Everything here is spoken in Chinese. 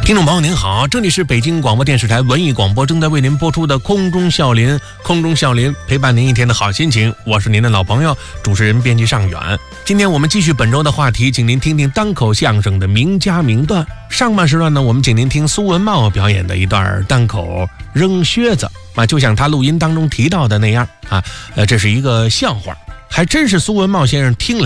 听众朋友您好，这里是北京广播电视台文艺广播正在为您播出的空中笑林，空中笑林陪伴您一天的好心情，我是您的老朋友主持人编辑尚远。今天我们继续本周的话题，请您听听单口相声的名家名段。上半时段呢，我们请您听苏文茂表演的一段单口扔靴子就像他录音当中提到的那样这是一个笑话，还真是苏文茂先生听来